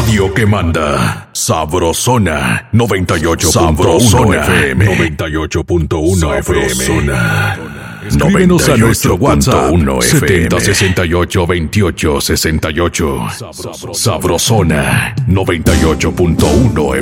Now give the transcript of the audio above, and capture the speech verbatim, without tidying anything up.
radio que manda. Sabrosona noventa y ocho punto uno F M. noventa y ocho punto uno F M. Escríbenos a nuestro WhatsApp setenta sesenta y ocho veintiocho sesenta y ocho. Sabrosona noventa y ocho punto uno